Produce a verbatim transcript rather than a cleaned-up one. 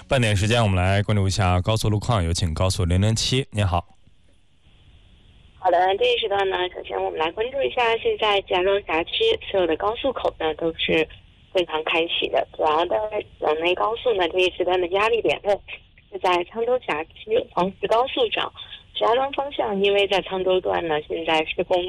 半点时间，我们来关注一下高速路况，有请高速零零七，您好。 好的，这一时段呢，首先我们来关注一下，现在贾州辖区所有的高速口呢都是正常开启的，主要的省内高速呢这一时段的压力点呢是在沧州辖区黄石高速上石家庄方向，因为在沧州段呢现在施工